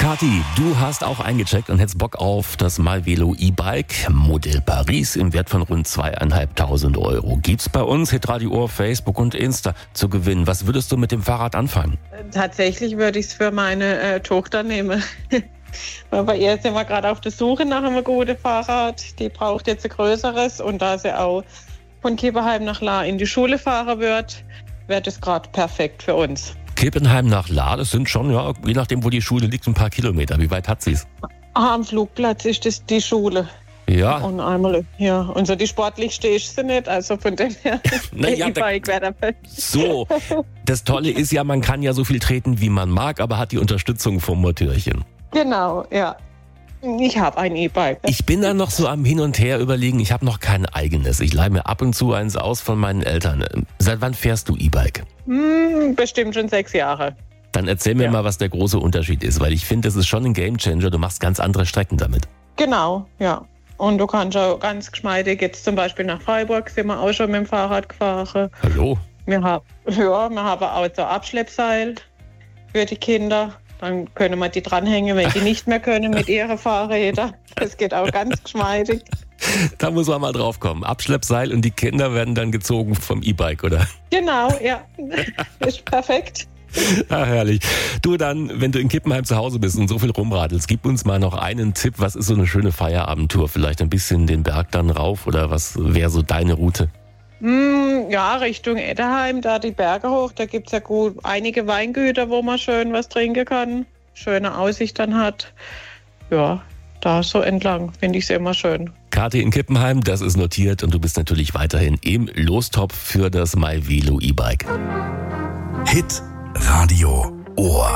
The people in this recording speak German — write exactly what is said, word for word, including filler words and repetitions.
Kathi, du hast auch eingecheckt und hättest Bock auf das myvelo E-Bike Modell Paris im Wert von rund zweieinhalbtausend Euro. Gibt's bei uns, Hitradio Ohr, Facebook und Insta zu gewinnen. Was würdest du mit dem Fahrrad anfangen? Tatsächlich würde ich es für meine äh, Tochter nehmen. Weil bei ihr sind wir gerade auf der Suche nach einem guten Fahrrad. Die braucht jetzt ein größeres und da sie auch von Kippenheim nach Lahr in die Schule fahren wird, wäre das gerade perfekt für uns. Kippenheim nach Lahr, das sind schon, ja, je nachdem, wo die Schule liegt, ein paar Kilometer. Wie weit hat sie es? Ah, am Flugplatz ist das die Schule. Ja. Und einmal, ja. Und so die sportlichste ist sie nicht, also von dem her. Na, ja, da, so, das Tolle ist ja, man kann ja so viel treten, wie man mag, aber hat die Unterstützung vom Motörchen. Genau, ja. Ich habe ein E-Bike. Ich bin da noch so am Hin und Her überlegen, ich habe noch kein eigenes. Ich leihe mir ab und zu eins aus von meinen Eltern. Seit wann fährst du E-Bike? Hm, bestimmt schon sechs Jahre. Dann erzähl mir ja. mal, was der große Unterschied ist, weil ich finde, das ist schon ein Gamechanger. Du machst ganz andere Strecken damit. Genau, ja. Und du kannst auch ganz geschmeidig, jetzt zum Beispiel nach Freiburg sind wir auch schon mit dem Fahrrad gefahren. Hallo? Wir haben, ja, wir haben auch so Abschleppseil für die Kinder. Dann können wir die dranhängen, wenn die nicht mehr können mit ihren Fahrrädern. Das geht auch ganz geschmeidig. Da muss man mal drauf kommen. Abschleppseil und die Kinder werden dann gezogen vom E-Bike, oder? Genau, ja. Ist perfekt. Ah, herrlich. Du dann, wenn du in Kippenheim zu Hause bist und so viel rumradelst, gib uns mal noch einen Tipp. Was ist so eine schöne Feierabendtour? Vielleicht ein bisschen den Berg dann rauf oder was wäre so deine Route? Mm, ja, Richtung Etterheim, da die Berge hoch. Da gibt es ja gut einige Weingüter, wo man schön was trinken kann. Schöne Aussicht dann hat. Ja, da so entlang finde ich es immer schön. Kathi in Kippenheim, das ist notiert und du bist natürlich weiterhin im Lostopf für das myvelo E-Bike. Hit Radio Ohr.